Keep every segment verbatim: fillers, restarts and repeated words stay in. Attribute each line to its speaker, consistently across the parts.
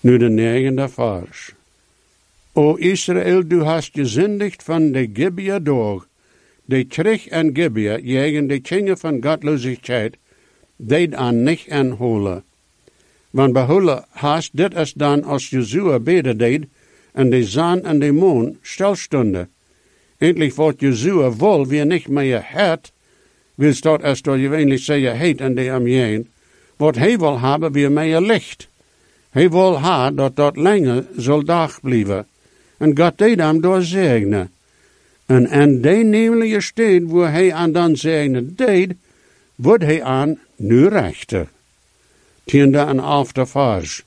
Speaker 1: Nu de negende vers. O Israël, du hast gesündigt van de Gibeah door. De Trich en Gibeah, jegen de Kinge van Gottlosigkeit, deed aan nicht aanholen. Want behouden hast dit als dan als Jezua beden deed, en de zon en de maan stilstonden. Endlich wordt Jezua wol weer niet meer het, wil dat als door je wenigstens zeggen heet en de amjeen, wat hij wil hebben weer meer licht. Hij wil ha dat dat langer zal dag blijven. En God deed hem door zegenen. En aan de nemelijke steen waar hij aan dan zegenen deed, wordt hij aan nu rechter. Tiende en elfde vers.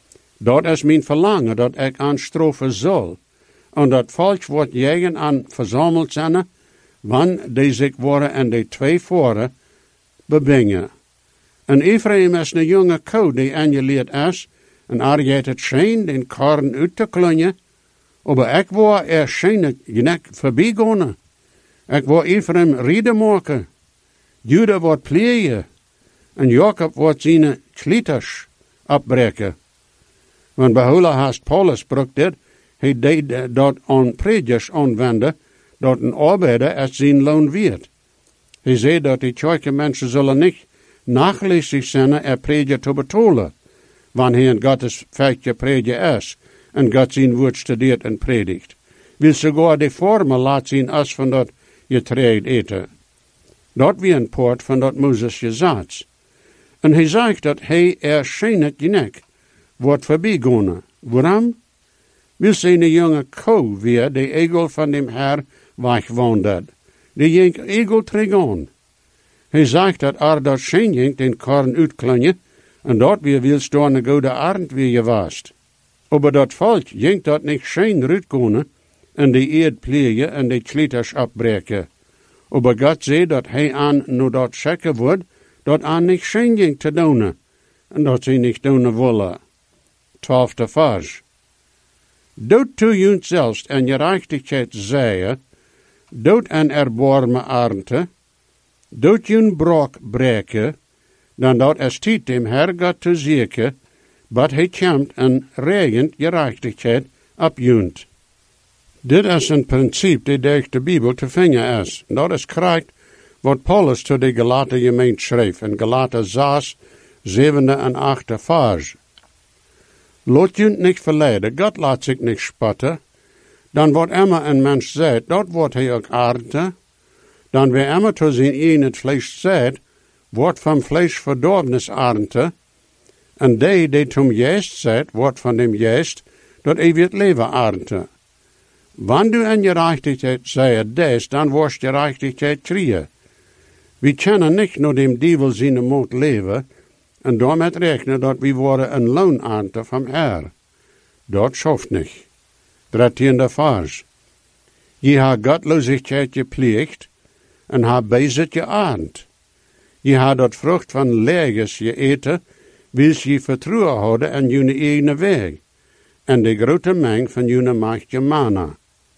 Speaker 1: Dat is mijn verlangen dat ik aan strofen zal. En dat volk wordt jegen aan verzameld zijn, wanneer die zich worden en de twee voren bebingen. En Ephraim is een jonge kou die aangeleerd is, en er gaat het schijn den korn uit te klunjen, maar ik wil er schijn nek voorbij gaan. Ik wil Ephraim rieden maken. Juda wordt pleeën, en Jacob wordt zijn klieters afbreken. Want behouden haast Paulus brukt dit, hij deed dat aan predikers aanwenden, dat een arbeider als zijn loon werd. Hij zei dat die tjoike mensen zullen niet nachlässig zijn er prediker te betalen, wanneer hij een Gottes feitje prediker is, en God zijn woord studeert en predikt. Wil sogar de vormen laat zien als van dat je treed eten. Dat wie een poort van dat Mozes gezegd. En hij zegt dat hij er schijnlijk genek wordt voorbijgaan. Waarom? Wil zijn een jonge kou weer de egel van dem Herr wegwandert. De jenk egel terug. Hij zegt dat er dat schijnlijk den korn uitklunjen, en dat weer wil door een goede arend weer gewaast. Maar dat volk jenk dat niet schijn uitkomen, en de eerd plegen en de klieters afbreken. Maar God zei dat hij aan nu dat zeker wordt, dat aan niet schijn jenk te doen, en dat ze niet doen willen. Twaalfde vers. Dood to junt zelfs en je rechtigheid zeien, dood en erbarme arnte, dood jun brok breken, dan dat is tijd dem Herr God te zieken, wat hij komt en regent je rechtigheid op junt. Dit is een principe die durch de Bijbel te vinden is. Dat is correct wat Paulus to de Galaten gemeente schreef in Galaten zes, zevende en achte vers. Laat je niet verleiden, God laat zich niet spotten. Dan wordt immer een mens zegt, dat wordt hij ook aarde. Dan wie immer to zijn een het vlees zegt, wordt van vlees verdorbenis aarde. En die die tom jeest zegt, wordt van dem jeest, dat eeuwig leven aarde. Wanneer du in je rechtigheid zei des, dan wordt je rechtigheid krieën. We kunnen niet naar dem dievel zijn moed leven, en daarmee rekenen dat we worden een loonante van Herr. Dat schaft niet. Dertiende vers. Je ha Gottlosigkeit gepleegd, en ha bezit je aand. Je ha dat vrucht van leges je eten, wils je vertrouwen houden en june eigen weg, en de grote meng van june macht je mana.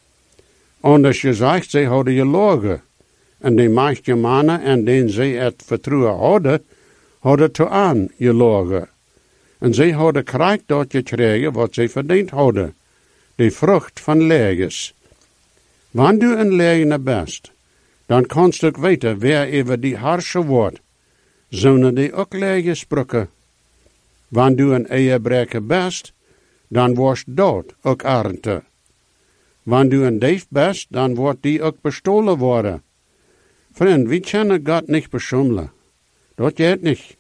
Speaker 1: Anders je zegt, zij houden je logen, en de macht je mana en den zij het vertrouwen houden, houden te aan je logen. En zij houden krijgt dat je krijgen wat zij verdiend houden, de vrucht van leges. Wanneer du een legene best, dan kannst du weten wer over die harsche wordt, zullen die ook leges sprukken. Wanneer du een eierbreker best, dan wordt dood ook arente. Wanneer du een dief best, dan wordt die ook bestolen worden. Vriend, we kunnen God niet beschummelen. Dat gaat niet.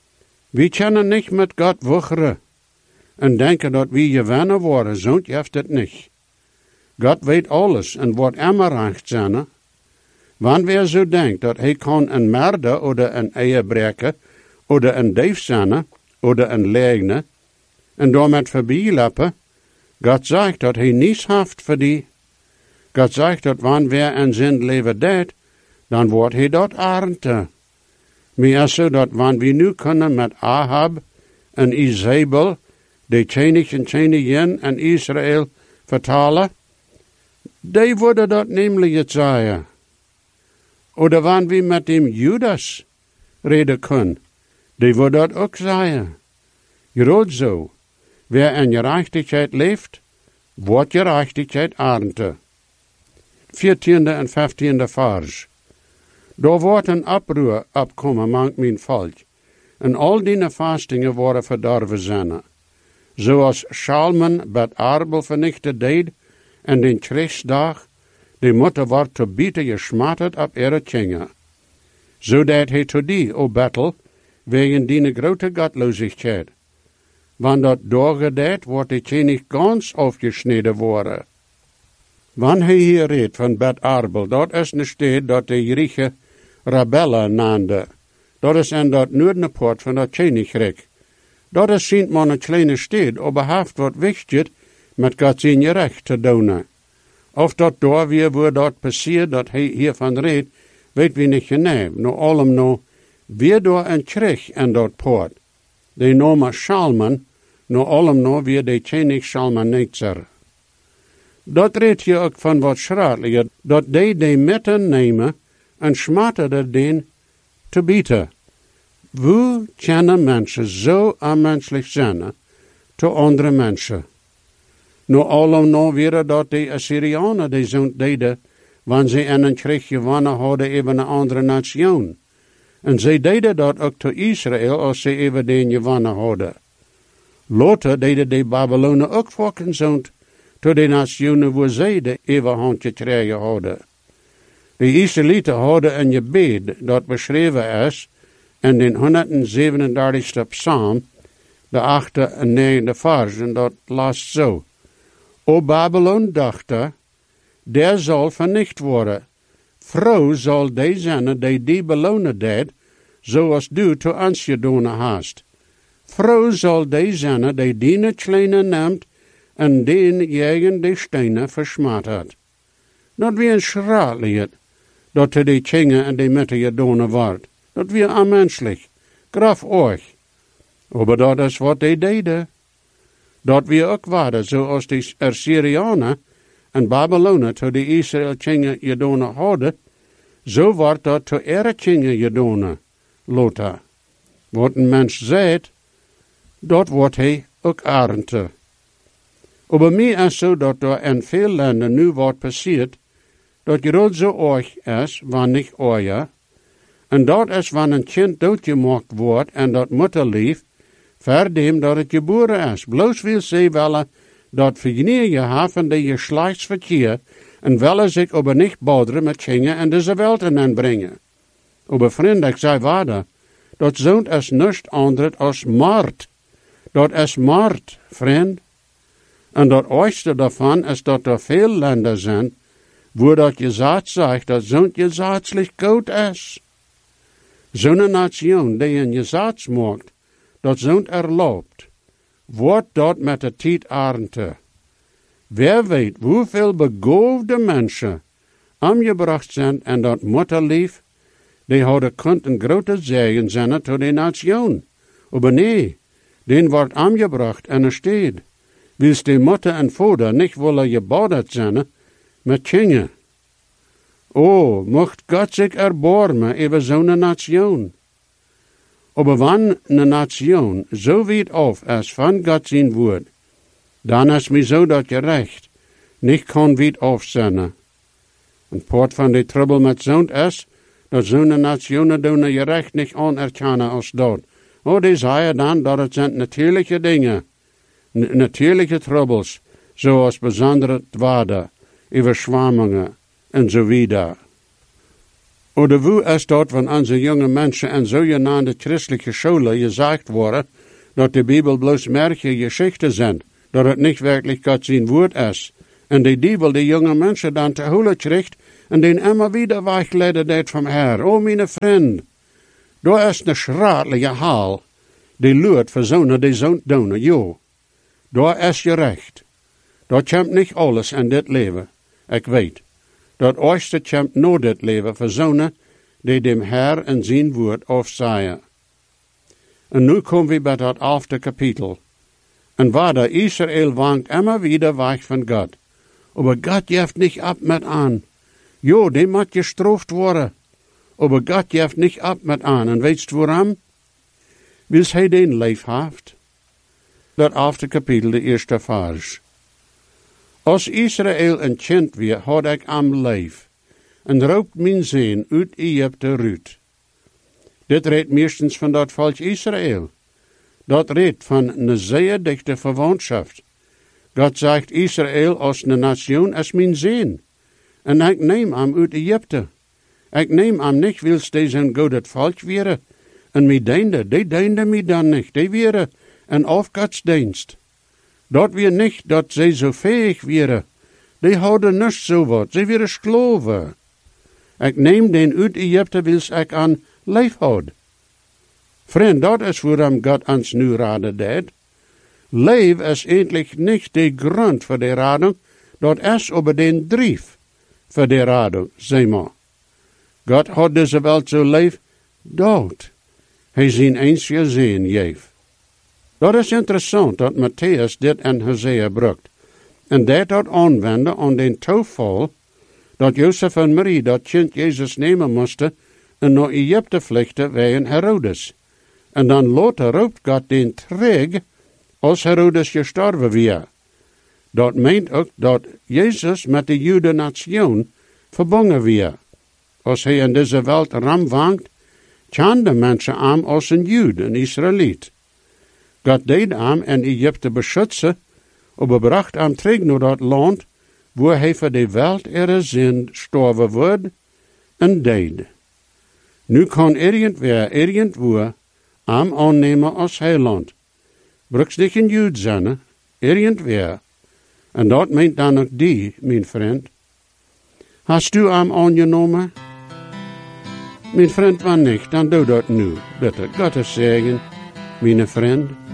Speaker 1: We kunnen niet met God wucheren en denken dat we gewinnen worden, zo heeft het niet. God weet alles en wordt immer recht zijn. Wanneer zo denkt dat hij kan een merder of een eierbreker of een dief zijn of een legene en daarmee voorbij lopen, God zegt dat hij niets heeft voor die. God zegt dat wanneer een zin leven deed, dan wordt hij dat arente. Maar is zo dat wanneer we nu kunnen met Ahab en Izebel, de tjenig en tjenigin en Israël vertalen, die worden dat namelijk het zeggen. Of wanneer we met dem Judas reden kunnen, die worden dat ook zeggen. Groot zo. Wer in gerechtigheid leeft, wordt gerechtigheid ernten. Viertiende en vijftiende vers. Daar wordt een oproer opkomen mang mijn volk, en al die vastingen worden verdorven zijn. Zoals Schalmen bij Arbel vernichtet deed, en den Kriegsdag, die moeder wordt te bieten gesmatterd op ihre tjingen. Zodat hij te die, o Bettel, wegen die grote gottlosigheid. Wanneer dat doorgedeed, wordt die tjing niet ganz afgesneden worden. Wanneer hij hier redt van Bet Arbel, dat is een stad dat de Griechen Rabella naamde. Dat is in dat noordenpoort van dat Koninkrijk. Dat is sint maar een kleine stad, oberhaft wat wichtig met Gods in recht te doen. Of dat door weer waar dat passiert, dat hij hiervan redt, weet wie niet genau. No allem no, weer door een Krieg in dat poort. Die noemen Schalmen, no allem no weer de Koning Schalmanitzer. Dat redt je ook van wat schrateliger, dat die de mitten nemen en smatterde den te bieten. Hoe kunnen mensen zo onmenselijk zijn te andere mensen? Nu allemaal nou weer dat de Assyrianen die zo deden, wanneer ze in een Krieg gewonnen hadden even een andere nation. En ze deden dat ook te Israël als ze even den gewonnen hadden. Later deden de Babylonen ook volken zo te de nationen waar zij de eeuwigheid gekregen hadden. De Israëlieten hadden een gebed dat beschreven is in de honderdzevenendertigste psalm, de achte en negende vers, en dat laat zo. O Babylon dachte, der zal vernicht worden. Vrouw zal die zijn die die belonen deed, zoals du te ons gedaan hast. Vrouw zal die zijn die die kleine neemt en die jegen die stenen versmaad had. Dat wie een schratelied, dat er die tjingen en die mitte gedaan wordt. Dat wie onmenselijk, graf euch. Maar dat is wat die deden. Dat wie ook waren, zoals die Assyrianen en Babylonen tot de Israël tjingen gedaan hadden, zo wordt dat tot ihre tjingen gedaan, Lothar. Wat een mens zegt, dat wordt hij ook ernten. Maar mij is zo dat er in veel landen nu wordt passiert, dat je zo euch is, wanneer niet euer. En dat is wanneer een kind doodgemaakt wordt en dat mutterlief, verdem dat het geboren is. Bloos wil ze willen dat vergneer je haven de geslachtsverkeer en willen zich over niet bouderen met dingen en deze wereld in brengen. Aber vriend, ik zei waarde, dat zoont is niets anders als moord. Dat is moord, vriend. En dat oorste daarvan is dat er veel landen zijn, waar dat gezegd zegt dat zo'n gezatselijk goed is. Zo'n nation die een gezats maakt, dat zo'n erlaubt, wordt dat met de tijd ernten. Wer weet hoeveel begoofde mensen omgebracht zijn en dat mutterlief, die hadden kunt een grote zegen zijn tot de nation. Maar nee, den wordt omgebracht en er steed. Wils de moeder en vader niet willen gebouwd zijn met kinderen. O, mocht God zich erbarmen over zo'n nation. Maar wanneer een nation zo weit af is van God zijn woord, dan is mij zo dat je recht niet kan weit af zijn. Een part van de trouble met zo'n is, dat zo'n nation doen je recht niet anerkennen als dat. O, die zei dan dat het zijn natuurlijke dingen, natuurlijke troubles, zoals bijzondere dwaden, overschwammingen en zo wieder. Oder wo is dat van onze jonge mensen en zogenaamde christelijke scholen gezegd worden, dat de Bibel bloos merkje geschichten zijn, dat het niet werkelijk God zijn woord is, en de Bibel de jonge mensen dan te holen krijgt, en den immer wieder wegleiden deed van her. O, mijn vriend, daar is een schradelige haal, die luurt voor zonen die zo'n doen, jo. Daar is je recht. Dat komt niet alles in dit leven, ik weet. Dat ooste komt nooit dit leven voor zonen die dem Herr en zijn woord afzaaien. En nu komen we bij dat elfde kapitel. En waar de Israël wankt immer wieder weg van God. Maar God geeft niet ab met aan. Jo, die moet gestraft worden. Maar God geeft niet ab met aan. En weet je waarom? Wils hij den leef heeft. dat achtste kapitel, de eerste vers. Als Israël een kind weer, had ik am leef, en roopt mijn zin uit Egypte ruut. Dit redt meestens van dat volk Israël. Dat redt van een zeer dichte verwantschaft. God zegt Israël als een nation als mijn zin. En ik neem am uit Egypte. Ik neem am niet, wils deze een goed volk weer. En mij deinde, die deinde mij dan niet. Die weer een afgodsdienst. Dat weer niet dat zij zo fähig weer. Die houden niet zo wat. Zij weer skloven. Ik neem den uit Egypte, wils ik aan leef houd. Vriend, dat is waarom God ons nu raden deed. Leef is eigenlijk niet de grond voor de rading, dat is over den drief voor de rading, zeg maar. God had deze welt zo leef dood. Hij zijn eens gezien, jeef. Dat is interessant dat Matthäus dit in Hosea brukt. En dat dat aanwenden aan den toeval dat Jozef en Marie dat kind Jezus nemen moesten en naar Egypte vluchten wegen Herodes. En dan later roept God den terug als Herodes gestorven weer. Dat meent ook dat Jezus met de Jude nation verbonden weer. Als hij in deze wereld ram wankt, kan de mensen aan als een Jude, een Israëliet. God deed hem in Egypte beschützen, aber bracht hem terug naar dat land, waar hij voor de wereld er zin sterven wordt en deed. Nu kan irgendwer, irgendwo, hem aannemen als heiland. Bruks dich een Jude zijn, irgendwer. En dat meent dan ook die, mijn vriend. Hast du hem aangenomen? Mijn vriend, wanneer niet, dan doe dat nu, bitte. God is zegen, mijn vriend.